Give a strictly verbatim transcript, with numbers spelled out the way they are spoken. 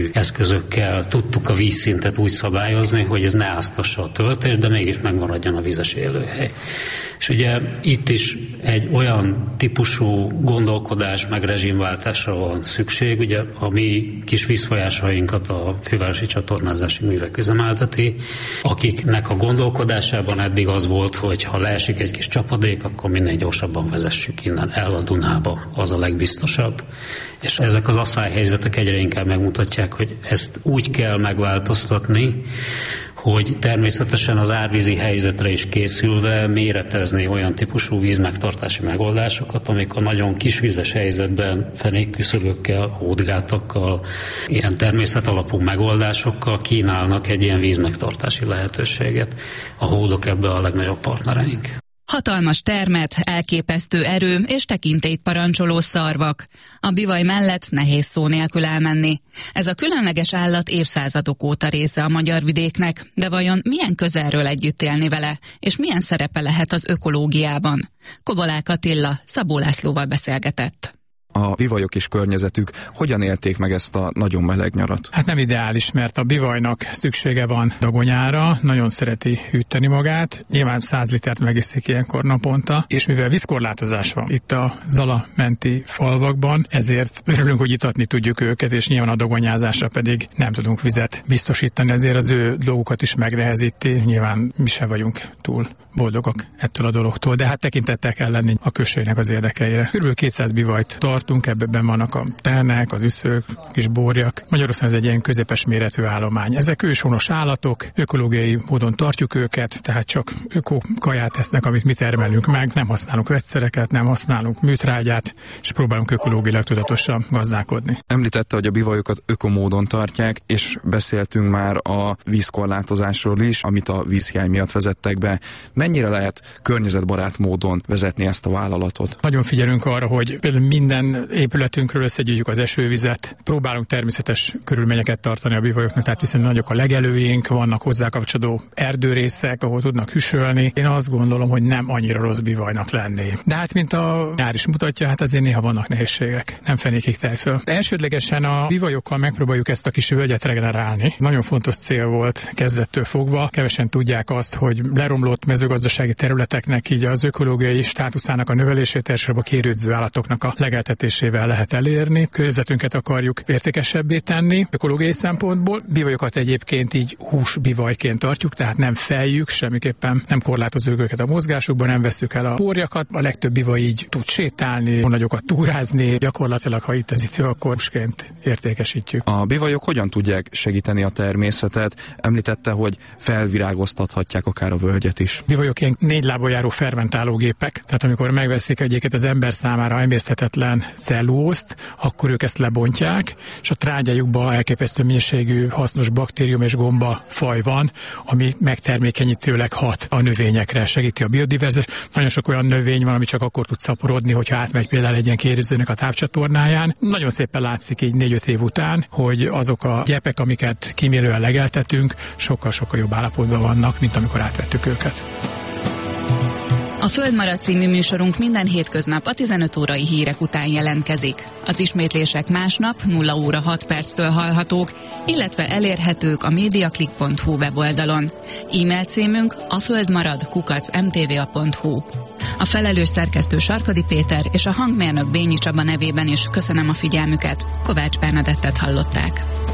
eszközökkel tudtuk a vízszintet úgy szabályozni, hogy ez ne áztassa a töltést, de mégis megmaradjon a vizes élőhely. És ugye itt is egy olyan típusú gondolkodás meg rezsimváltásra van szükség, ugye a mi kis vízfolyásainkat a Fővárosi Csatornázási Művek üzemelteti, akiknek a gondolkodásában eddig az volt, hogy ha leesik egy kis csapadék, akkor minél gyorsabban vezessük innen el a Dunába, az a legbiztosabb. És ezek az asszályhelyzetek egyre inkább megmutatják, hogy ezt úgy kell megváltoztatni, hogy természetesen az árvízi helyzetre is készülve méretezni olyan típusú vízmegtartási megoldásokat, amik a nagyon kisvizes helyzetben fenékküszöbökkel, hódgátakkal, ilyen természetalapú megoldásokkal kínálnak egy ilyen vízmegtartási lehetőséget. A hódok ebben a legnagyobb partnereink. Hatalmas termet, elképesztő erő és tekintélyt parancsoló szarvak. A bivaj mellett nehéz szó nélkül elmenni. Ez a különleges állat évszázadok óta része a magyar vidéknek, de vajon milyen közelről együtt élni vele, és milyen szerepe lehet az ökológiában? Kobolák Attila Szabó Lászlóval beszélgetett. A bivajok és környezetük hogyan élték meg ezt a nagyon meleg nyarat? Hát nem ideális, mert a bivajnak szüksége van dagonyára, nagyon szereti hűteni magát, nyilván száz litert megiszik ilyenkor naponta, és mivel vízkorlátozás van itt a Zala menti falvakban, ezért örülünk, hogy itatni tudjuk őket, és nyilván a dagonyázásra pedig nem tudunk vizet biztosítani, ezért az ő dolgokat is megnehezíti, nyilván mi sem vagyunk túl boldogok ettől a dologtól, de hát tekintettel kell lenni a községnek az érdekeire. Körülbelül kétszáz bivajt tartunk, ebben vannak a ternek, az üszők, kis borjak. Magyarországon ez egy ilyen közepes méretű állomány. Ezek őshonos állatok, ökológiai módon tartjuk őket, tehát csak öko kaját esznek, amit mi termelünk meg, nem használunk vegyszereket, nem használunk műtrágyát, és próbálunk ökológiailag tudatosan gazdálkodni. Említette, hogy a bivajokat ökomódon tartják, és beszéltünk már a vízkorlátozásról is, amit a vízhiány miatt vezettek be. Mennyire lehet környezetbarát módon vezetni ezt a vállalatot? Nagyon figyelünk arra, hogy például minden épületünkről összegyűjtjük az esővizet, próbálunk természetes körülményeket tartani a bivajoknak, tehát viszont nagyok a legelőink, vannak hozzá kapcsolódó erdőrészek, ahol tudnak hüsölni. Én azt gondolom, hogy nem annyira rossz bivajnak lenni. De hát, mint a nyár is mutatja, hát azért néha vannak nehézségek, nem fenékig tejföl. De elsődlegesen a bivajokkal megpróbáljuk ezt a kis völgyet regenerálni. Nagyon fontos cél volt kezdettől fogva. Kevesen tudják azt, hogy leromlott mezőgazdasági területeknek így az ökológiai státuszának a növelését, elsősorban a kérődző állatoknak a legeltetésével lehet elérni. Környezetünket akarjuk értékesebbé tenni ökológiai szempontból. Bivajokat egyébként így húsbivajként tartjuk, tehát nem feljük, semmiképpen nem korlátozunk őket a mozgásukban, nem vesszük el a porjakat. A legtöbb bivaj így tud sétálni, nagyokat túrázni, gyakorlatilag ha itt az idő, akkor húsként értékesítjük. A bivajok hogyan tudják segíteni a természetet? Említette, hogy felvirágoztathatják akár a völgyet is. Bivajok ilyen négy lábon járó fermentálógépek, tehát amikor megveszik egyiket az ember számára emészthetetlen cellulózt, akkor ők ezt lebontják, és a trágyájukban elképesztő mennyiségű hasznos baktérium és gomba faj van, ami megtermékenyítőleg hat a növényekre, segíti a biodiverzitást. Nagyon sok olyan növény van, ami csak akkor tud szaporodni, hogyha átmegy például egy ilyen kérőzőnek a tápcsatornáján. Nagyon szépen látszik így négy-öt év után, hogy azok a gyepek, amiket kímélően legeltetünk, sokkal-sokkal jobb állapotban vannak, mint amikor átvettük őket. A Földmarad című műsorunk minden hétköznap a tizenöt órai hírek után jelentkezik. Az ismétlések másnap nulla óra hat perctől hallhatók, illetve elérhetők a mediaclick pont hu weboldalon. E-mail címünk a földmarad kukac em té vé a pont hu. A felelős szerkesztő Sarkadi Péter és a hangmérnök Bényi Csaba nevében is köszönöm a figyelmüket. Kovács Bernadettet hallották.